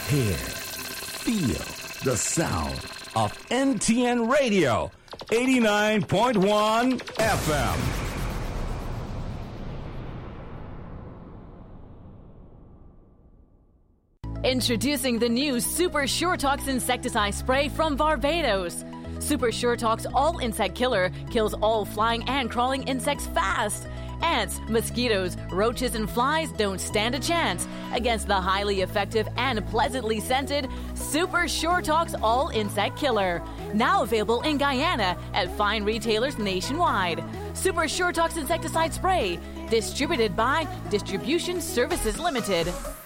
hear, feel the sound of NTN Radio, 89.1 FM. Introducing the new Super SureTox insecticide spray from Barbados. Super SureTox All Insect Killer kills all flying and crawling insects fast. Ants, mosquitoes, roaches, and flies don't stand a chance against the highly effective and pleasantly scented Super SureTox All Insect Killer. Now available in Guyana at fine retailers nationwide. Super SureTox insecticide spray, distributed by Distribution Services Limited.